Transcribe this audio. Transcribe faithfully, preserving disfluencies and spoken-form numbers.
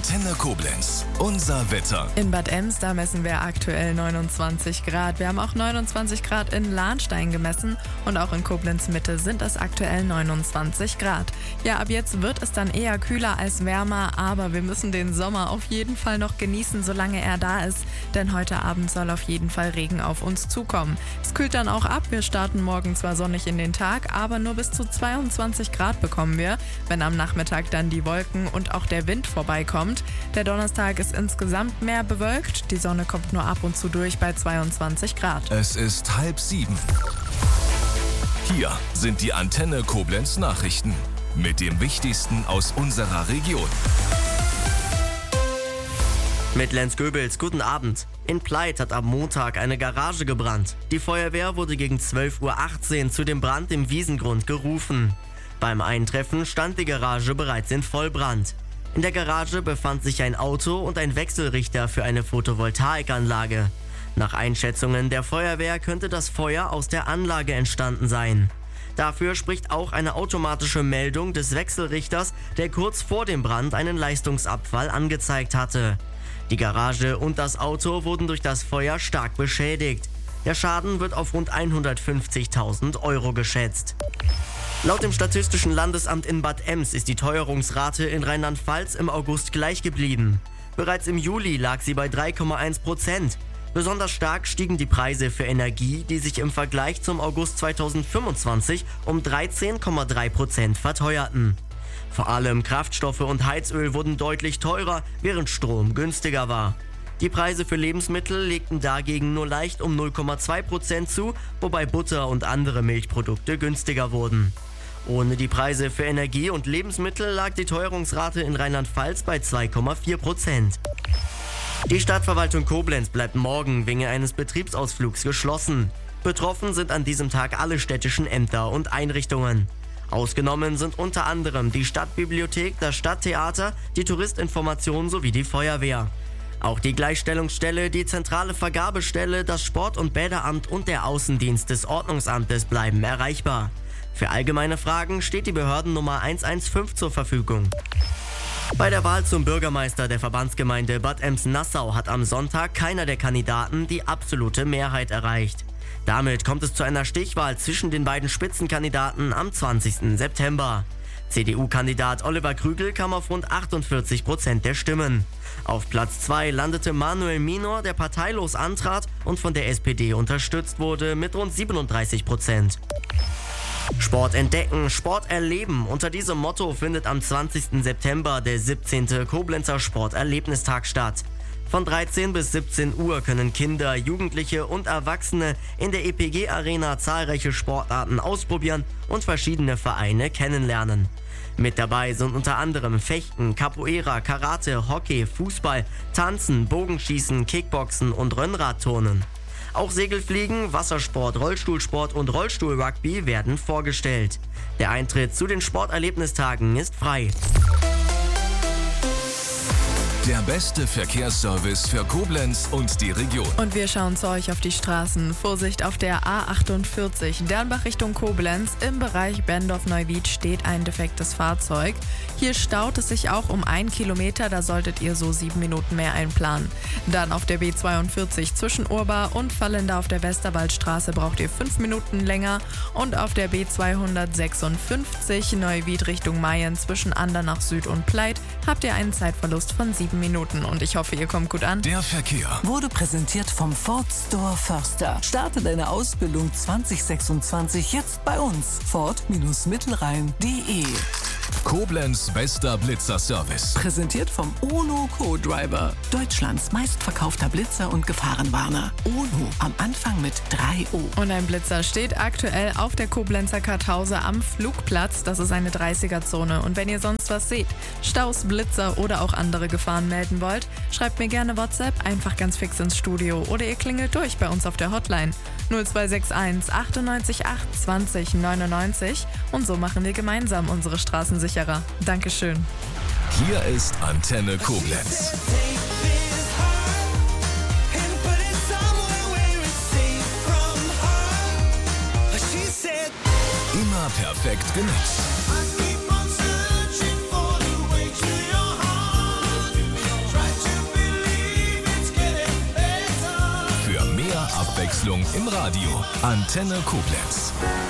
Antenne Koblenz. Unser Wetter. In Bad Ems, da messen wir aktuell neunundzwanzig Grad. Wir haben auch neunundzwanzig Grad in Lahnstein gemessen und auch in Koblenz Mitte sind es aktuell neunundzwanzig Grad. Ja, ab jetzt wird es dann eher kühler als wärmer, aber wir müssen den Sommer auf jeden Fall noch genießen, solange er da ist, denn heute Abend soll auf jeden Fall Regen auf uns zukommen. Es kühlt dann auch ab, wir starten morgen zwar sonnig in den Tag, aber nur bis zu zweiundzwanzig Grad bekommen wir, wenn am Nachmittag dann die Wolken und auch der Wind vorbeikommt. Der Donnerstag ist insgesamt mehr bewölkt, die Sonne kommt nur ab und zu durch bei zweiundzwanzig Grad. Es ist halb sieben. Hier sind die Antenne Koblenz Nachrichten mit dem Wichtigsten aus unserer Region. Mit Lenz Goebels, guten Abend. In Pleit hat am Montag eine Garage gebrannt. Die Feuerwehr wurde gegen zwölf Uhr achtzehn zu dem Brand im Wiesengrund gerufen. Beim Eintreffen stand die Garage bereits in Vollbrand. In der Garage befand sich ein Auto und ein Wechselrichter für eine Photovoltaikanlage. Nach Einschätzungen der Feuerwehr könnte das Feuer aus der Anlage entstanden sein. Dafür spricht auch eine automatische Meldung des Wechselrichters, der kurz vor dem Brand einen Leistungsabfall angezeigt hatte. Die Garage und das Auto wurden durch das Feuer stark beschädigt. Der Schaden wird auf rund hundertfünfzigtausend Euro geschätzt. Laut dem Statistischen Landesamt in Bad Ems ist die Teuerungsrate in Rheinland-Pfalz im August gleich geblieben. Bereits im Juli lag sie bei drei Komma eins Prozent. Besonders stark stiegen die Preise für Energie, die sich im Vergleich zum August zweitausendfünfundzwanzig um dreizehn Komma drei Prozent verteuerten. Vor allem Kraftstoffe und Heizöl wurden deutlich teurer, während Strom günstiger war. Die Preise für Lebensmittel legten dagegen nur leicht um null Komma zwei Prozent zu, wobei Butter und andere Milchprodukte günstiger wurden. Ohne die Preise für Energie und Lebensmittel lag die Teuerungsrate in Rheinland-Pfalz bei zwei Komma vier Prozent. Die Stadtverwaltung Koblenz bleibt morgen wegen eines Betriebsausflugs geschlossen. Betroffen sind an diesem Tag alle städtischen Ämter und Einrichtungen. Ausgenommen sind unter anderem die Stadtbibliothek, das Stadttheater, die Touristinformation sowie die Feuerwehr. Auch die Gleichstellungsstelle, die zentrale Vergabestelle, das Sport- und Bäderamt und der Außendienst des Ordnungsamtes bleiben erreichbar. Für allgemeine Fragen steht die Behördennummer eins eins fünf zur Verfügung. Bei der Wahl zum Bürgermeister der Verbandsgemeinde Bad Ems-Nassau hat am Sonntag keiner der Kandidaten die absolute Mehrheit erreicht. Damit kommt es zu einer Stichwahl zwischen den beiden Spitzenkandidaten am zwanzigsten September. C D U-Kandidat Oliver Krügel kam auf rund achtundvierzig Prozent der Stimmen. Auf Platz zwei landete Manuel Minor, der parteilos antrat und von der S P D unterstützt wurde, mit rund siebenunddreißig Prozent. Sport entdecken, Sport erleben. Unter diesem Motto findet am zwanzigsten September der siebzehnte Koblenzer Sporterlebnistag statt. Von dreizehn bis siebzehn Uhr können Kinder, Jugendliche und Erwachsene in der E P G-Arena zahlreiche Sportarten ausprobieren und verschiedene Vereine kennenlernen. Mit dabei sind unter anderem Fechten, Capoeira, Karate, Hockey, Fußball, Tanzen, Bogenschießen, Kickboxen und Rennradturnen. Auch Segelfliegen, Wassersport, Rollstuhlsport und Rollstuhlrugby werden vorgestellt. Der Eintritt zu den Sporterlebnistagen ist frei. Der beste Verkehrsservice für Koblenz und die Region. Und wir schauen zu euch auf die Straßen. Vorsicht auf der A achtundvierzig, Dernbach Richtung Koblenz. Im Bereich Bendorf-Neuwied steht ein defektes Fahrzeug. Hier staut es sich auch um einen Kilometer, da solltet ihr so sieben Minuten mehr einplanen. Dann auf der B zweiundvierzig zwischen Urbar und Vallenda auf der Westerwaldstraße braucht ihr fünf Minuten länger. Und auf der B zweihundertsechsundfünfzig Neuwied Richtung Mayen zwischen Andernach Süd und Pleit habt ihr einen Zeitverlust von sieben Minuten und ich hoffe, ihr kommt gut an. Der Verkehr wurde präsentiert vom Ford Store Förster. Starte deine Ausbildung zwanzig sechsundzwanzig jetzt bei uns. Ford-Mittelrhein punkt de. Koblenz bester Blitzerservice. Präsentiert vom Ono Co-Driver. Deutschlands meistverkaufter Blitzer und Gefahrenwarner. Ono am Anfang mit drei O. Und ein Blitzer steht aktuell auf der Koblenzer Kartause am Flugplatz. Das ist eine dreißiger-Zone. Und wenn ihr sonst was seht, Staus, Blitzer oder auch andere Gefahren melden wollt, schreibt mir gerne WhatsApp einfach ganz fix ins Studio oder ihr klingelt durch bei uns auf der Hotline null zwei sechs eins achtundneunzig acht zwanzig neunundneunzig und so machen wir gemeinsam unsere Straßen sicherer. Dankeschön. Hier ist Antenne Koblenz. Immer perfekt gemixt. Abwechslung im Radio. Antenne Koblenz.